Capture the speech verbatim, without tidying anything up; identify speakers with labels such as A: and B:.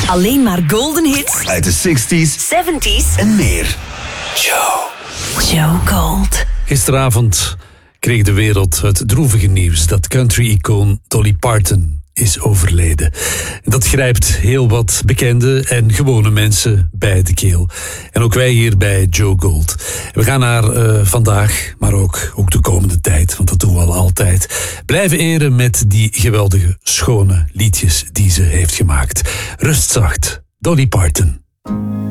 A: Alleen maar golden hits
B: uit de zestig's,
A: zeventig's
B: en meer. Joe.
A: Joe Gold.
C: Gisteravond kreeg de wereld het droevige nieuws dat country-icoon Dolly Parton is overleden. Dat grijpt heel wat bekende en gewone mensen bij de keel. En ook wij hier bij Joe Gold. We gaan haar uh, vandaag, maar ook, ook de komende tijd, want dat doen we al altijd, blijven eren met die geweldige, schone liedjes die ze heeft gemaakt. Rustzacht, Dolly Parton.